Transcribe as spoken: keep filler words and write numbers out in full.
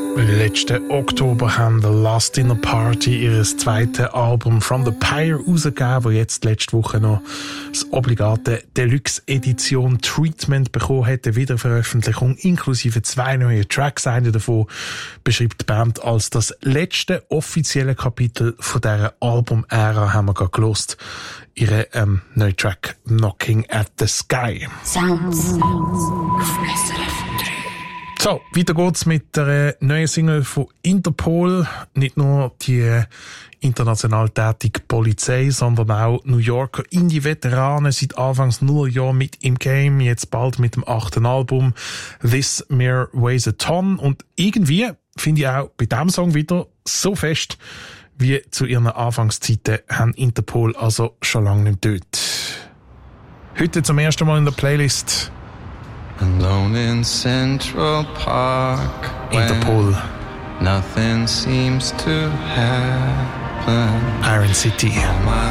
Letzten Oktober haben The Last Dinner Party ihr zweites Album From the Pyre rausgegeben, das jetzt letzte Woche noch das obligate Deluxe-Edition Treatment bekommen hat, eine Wiederveröffentlichung inklusive zwei neue Tracks. Einer davon beschreibt die Band als das letzte offizielle Kapitel von dieser Album-Ära, haben wir gerade gehört. Ihre ähm, neue Track Knocking at the Sky. Sounds. Sounds. So, weiter geht's mit der neuen Single von Interpol. Nicht nur die international tätige Polizei, sondern auch New Yorker Indie-Veteranen seit Anfangs Nullerjahren mit im Game, jetzt bald mit dem achten Album This Mirror Weighs a Ton. Und irgendwie finde ich auch bei diesem Song wieder so fest wie zu ihren Anfangszeiten haben Interpol also schon lange nicht dort. Heute zum ersten Mal in der Playlist Alone in Central Park, Interpol, nothing seems to happen. Iron City.